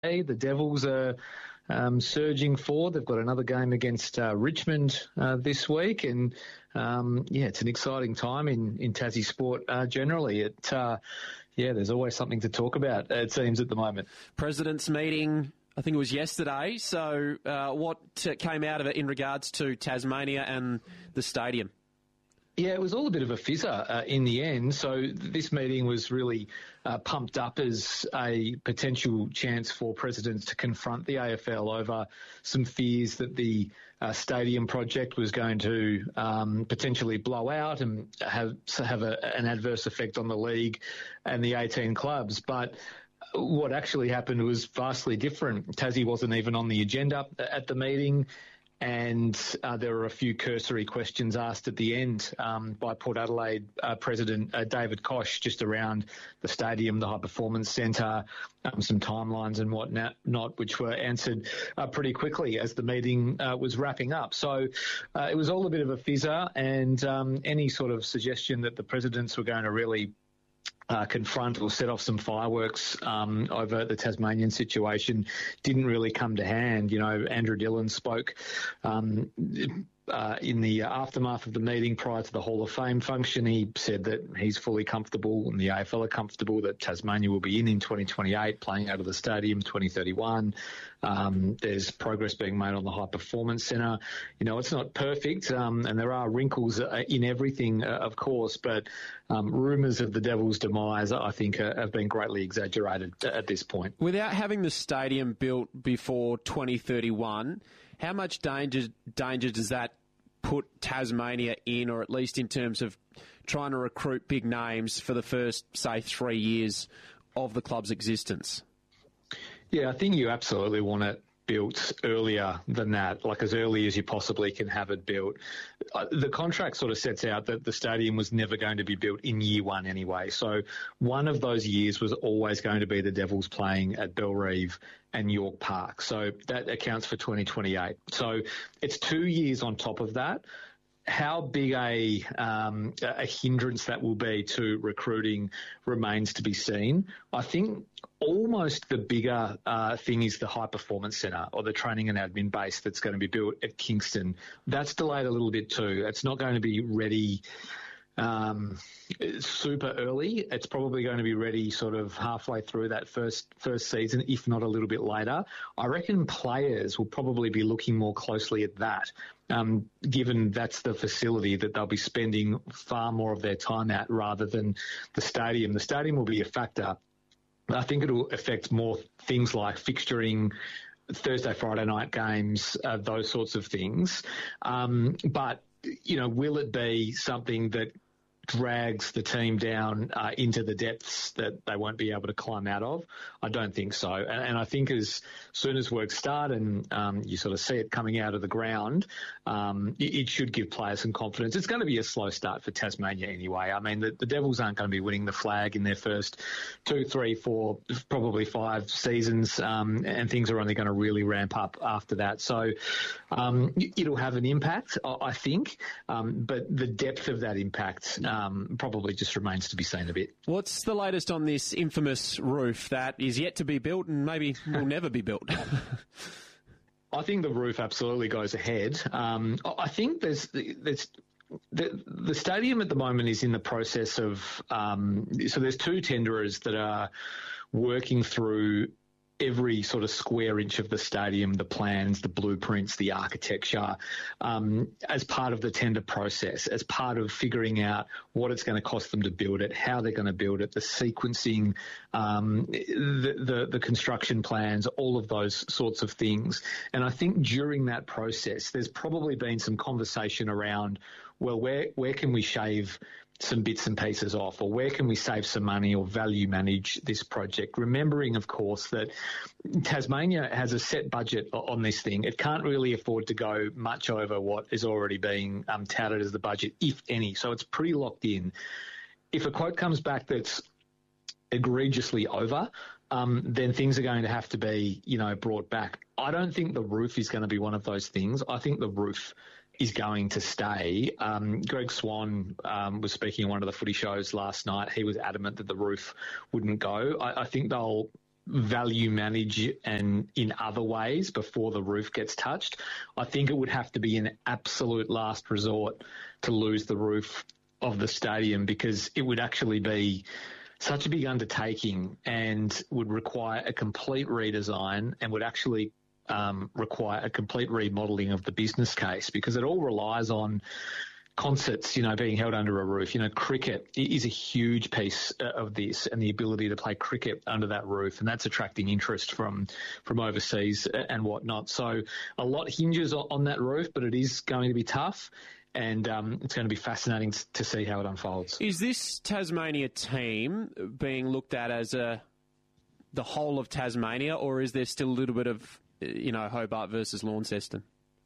The Devils are surging forward. They've got another game against Richmond this week, and it's an exciting time in Tassie sport generally. There's always something to talk about, it seems, at the moment. President's meeting, I think it was yesterday. So what came out of it in regards to Tasmania and the stadium? Yeah, it was all a bit of a fizzer in the end. So this meeting was really pumped up as a potential chance for presidents to confront the AFL over some fears that the stadium project was going to potentially blow out and have an adverse effect on the league and the 18 clubs. But what actually happened was vastly different. Tassie wasn't even on the agenda at the meeting. And there were a few cursory questions asked at the end by Port Adelaide President David Koch just around the stadium, the High Performance Centre, some timelines and whatnot, which were answered pretty quickly as the meeting was wrapping up. So it was all a bit of a fizzer, and any sort of suggestion that the presidents were going to really confront or set off some fireworks over the Tasmanian situation didn't really come to hand. You know, Andrew Dillon spoke in the aftermath of the meeting prior to the Hall of Fame function. He said that he's fully comfortable and the AFL are comfortable that Tasmania will be in 2028, playing out of the stadium 2031. There's progress being made on the High Performance Centre. You know, it's not perfect, and there are wrinkles in everything, of course, but rumours of the Devils' demise, I think, have been greatly exaggerated at this point. Without having the stadium built before 2031, how much danger does that put Tasmania in, or at least in terms of trying to recruit big names for the first, say, 3 years of the club's existence? Yeah, I think you absolutely want it built earlier than that, like as early as you possibly can have it built. The contract sort of sets out that the stadium was never going to be built in year one anyway. So one of those years was always going to be the Devils playing at Bellerive and York Park. So that accounts for 2028. So it's 2 years on top of that. How big a hindrance that will be to recruiting remains to be seen. I think almost the bigger thing is the High Performance Centre, or the training and admin base that's going to be built at Kingston. That's delayed a little bit too. It's not going to be ready super early. It's probably going to be ready sort of halfway through that first season, if not a little bit later. I reckon players will probably be looking more closely at that, given that's the facility that they'll be spending far more of their time at rather than the stadium. The stadium will be a factor. I think it'll affect more things like fixturing, Thursday, Friday night games, those sorts of things. But, you know, will it be something that drags the team down into the depths that they won't be able to climb out of? I don't think so. And I think as soon as work start and you sort of see it coming out of the ground, it should give players some confidence. It's going to be a slow start for Tasmania anyway. I mean, the Devils aren't going to be winning the flag in their first 2, 3, 4, probably 5 seasons, and things are only going to really ramp up after that. So it'll have an impact, I think, but the depth of that impact probably just remains to be seen a bit. What's the latest on this infamous roof that is yet to be built and maybe will never be built? I think the roof absolutely goes ahead. I think the stadium at the moment is in the process of so there's 2 tenderers that are working through every sort of square inch of the stadium, the plans, the blueprints, the architecture, as part of the tender process, as part of figuring out what it's going to cost them to build it, how they're going to build it, the sequencing, the construction plans, all of those sorts of things. And I think during that process, there's probably been some conversation around, well, where can we shave some bits and pieces off, or where can we save some money or value manage this project? Remembering, of course, that Tasmania has a set budget on this thing. It can't really afford to go much over what is already being touted as the budget, if any. So it's pretty locked in. If a quote comes back that's egregiously over, then things are going to have to be, brought back. I don't think the roof is going to be one of those things. I think the roof is going to stay. Greg Swan was speaking on one of the footy shows last night. He was adamant that the roof wouldn't go. I think they'll value manage and in other ways before the roof gets touched, I think it would have to be an absolute last resort to lose the roof of the stadium, because it would actually be such a big undertaking and would require a complete redesign and would actually require a complete remodelling of the business case, because it all relies on concerts, being held under a roof. Cricket is a huge piece of this, and the ability to play cricket under that roof, and that's attracting interest from overseas and whatnot. So a lot hinges on that roof, but it is going to be tough, and it's going to be fascinating to see how it unfolds. Is this Tasmania team being looked at as the whole of Tasmania, or is there still a little bit of, Hobart versus Launceston?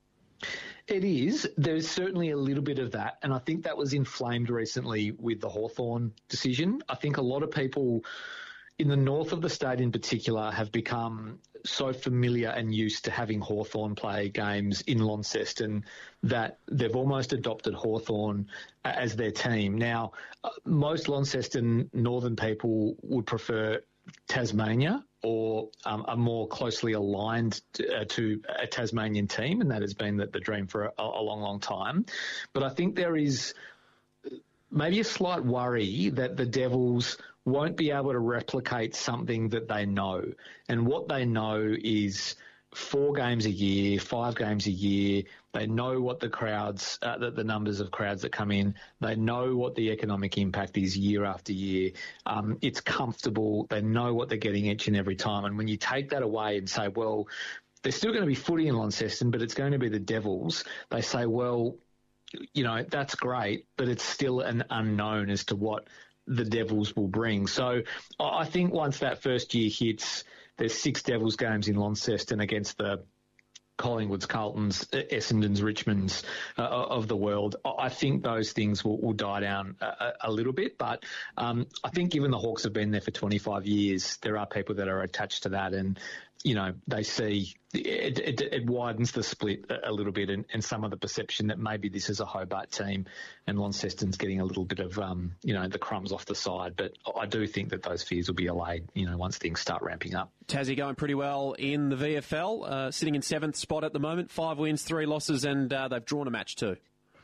It is. There's certainly a little bit of that, and I think that was inflamed recently with the Hawthorn decision. I think a lot of people in the north of the state in particular have become so familiar and used to having Hawthorn play games in Launceston that they've almost adopted Hawthorn as their team. Now, most Launceston northern people would prefer Tasmania or are more closely aligned to a Tasmanian team, and that has been the dream for a long, long time. But I think there is maybe a slight worry that the Devils won't be able to replicate something that they know. And what they know is 4 games a year, 5 games a year. They know what the crowds, the numbers of crowds that come in. They know what the economic impact is year after year. It's comfortable. They know what they're getting each and every time. And when you take that away and say, well, there's still going to be footy in Launceston, but it's going to be the Devils, they say, well, that's great, but it's still an unknown as to what the Devils will bring. So I think once that first year hits, there's 6 Devils games in Launceston against the Collingwoods, Carltons, Essendons, Richmonds of the world. I think those things will die down a little bit, but I think given the Hawks have been there for 25 years, there are people that are attached to that, and they see it widens the split a little bit, and some of the perception that maybe this is a Hobart team and Launceston's getting a little bit of the crumbs off the side. But I do think that those fears will be allayed once things start ramping up. Tassie going pretty well in the VFL, sitting in 7th spot at the moment, 5 wins, 3 losses, and they've drawn a match too.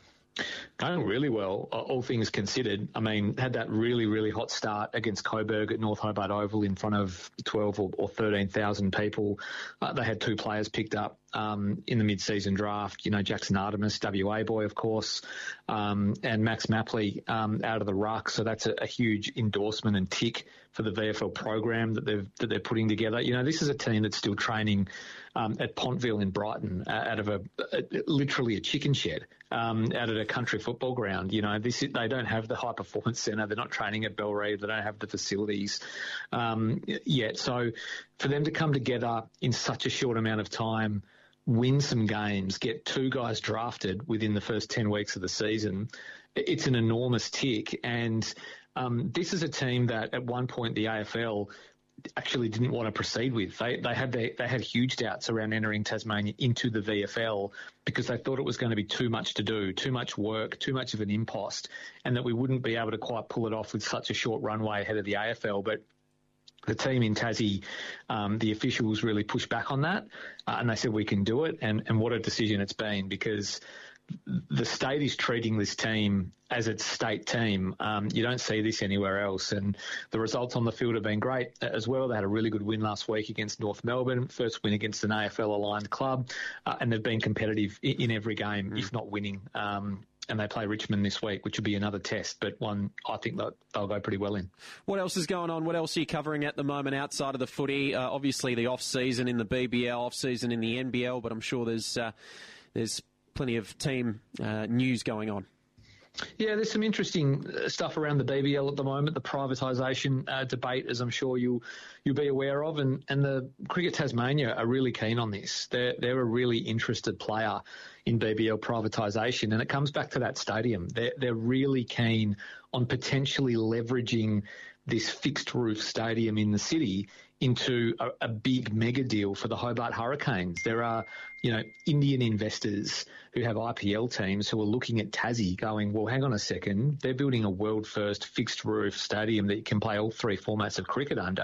Going really well, all things considered. I mean, had that really, really hot start against Coburg at North Hobart Oval in front of 12 or 13,000 people. They had 2 players picked up in the mid-season draft. Jackson Artemis, WA boy, of course, and Max Mapley out of the ruck. So that's a huge endorsement and tick for the VFL program that they're putting together. This is a team that's still training at Pontville in Brighton out of literally a chicken shed out at a country football ground. They don't have the high performance centre. They're not training at Bellerive. They don't have the facilities yet. So for them to come together in such a short amount of time, win some games, get 2 guys drafted within the first 10 weeks of the season, it's an enormous tick. And this is a team that at one point the AFL actually didn't want to proceed with. They had huge doubts around entering Tasmania into the VFL because they thought it was going to be too much to do, too much work, too much of an impost, and that we wouldn't be able to quite pull it off with such a short runway ahead of the AFL. But the team in Tassie, the officials really pushed back on that, and they said we can do it. And what a decision it's been, because the state is treating this team as its state team. You don't see this anywhere else. And the results on the field have been great as well. They had a really good win last week against North Melbourne, first win against an AFL-aligned club, and they've been competitive in every game, if not winning. And they play Richmond this week, which will be another test, but one I think that they'll go pretty well in. What else is going on? What else are you covering at the moment outside of the footy? Obviously the off-season in the BBL, off-season in the NBL, but I'm sure there's plenty of team news going on. Yeah, there's some interesting stuff around the BBL at the moment, the privatisation debate, as I'm sure you'll be aware of, and the Cricket Tasmania are really keen on this. They're a really interested player in BBL privatisation, and it comes back to that stadium. They're really keen on potentially leveraging this fixed roof stadium in the city into a big mega deal for the Hobart Hurricanes. There are, Indian investors who have IPL teams who are looking at Tassie going, well, hang on a second, they're building a world-first fixed-roof stadium that you can play all three formats of cricket under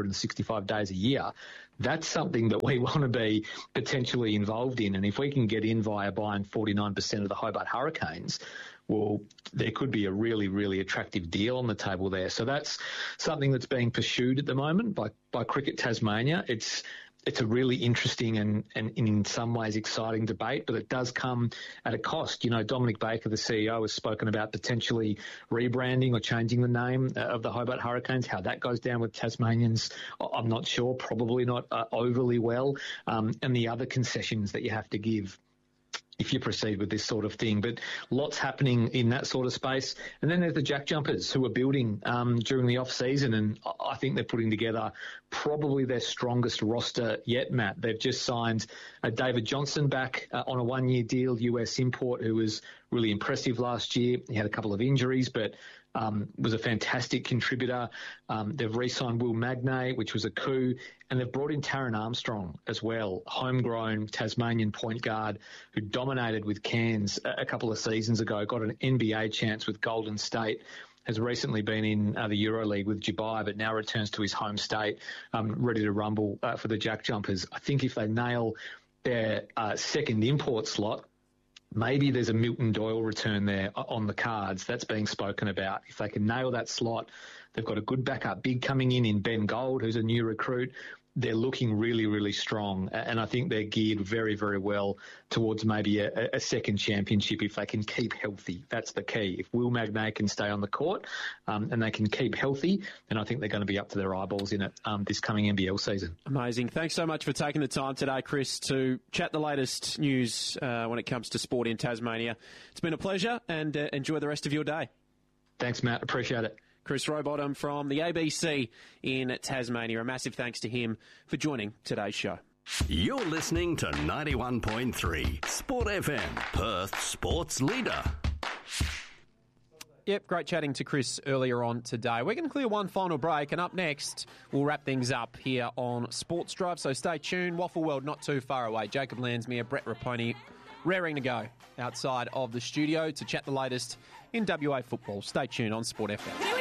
365 days a year. That's something that we want to be potentially involved in. And if we can get in via buying 49% of the Hobart Hurricanes, well, there could be a really, really attractive deal on the table there. So that's something that's being pursued at the moment by Cricket Tasmania. It's a really interesting and in some ways exciting debate, but it does come at a cost. Dominic Baker, the CEO, has spoken about potentially rebranding or changing the name of the Hobart Hurricanes. How that goes down with Tasmanians, I'm not sure, probably not overly well. And the other concessions that you have to give if you proceed with this sort of thing. But lots happening in that sort of space. And then there's the Jack Jumpers who are building during the off-season, and I think they're putting together probably their strongest roster yet, Matt. They've just signed David Johnson back on a one-year deal, US import, who was really impressive last year. He had a couple of injuries, but was a fantastic contributor. They've re-signed Will Magnay, which was a coup, and they've brought in Taran Armstrong as well, homegrown Tasmanian point guard who dominated with Cairns a couple of seasons ago, got an NBA chance with Golden State, has recently been in the EuroLeague with Dubai, but now returns to his home state, ready to rumble for the Jack Jumpers. I think if they nail their second import slot, maybe there's a Milton Doyle return there on the cards. That's being spoken about. If they can nail that slot, they've got a good backup big coming in Ben Gold, who's a new recruit. They're looking really, really strong, and I think they're geared very, very well towards maybe a second championship if they can keep healthy. That's the key. If Will Magnay can stay on the court and they can keep healthy, then I think they're going to be up to their eyeballs in it this coming NBL season. Amazing. Thanks so much for taking the time today, Chris, to chat the latest news when it comes to sport in Tasmania. It's been a pleasure, and enjoy the rest of your day. Thanks, Matt. Appreciate it. Chris Rowbottom from the ABC in Tasmania. A massive thanks to him for joining today's show. You're listening to 91.3 Sport FM, Perth Sports Leader. Yep, great chatting to Chris earlier on today. We're going to clear one final break, and up next, we'll wrap things up here on Sports Drive. So stay tuned. Waffle World not too far away. Jacob Landsmere, Brett Raponi, raring to go outside of the studio to chat the latest in WA football. Stay tuned on Sport FM.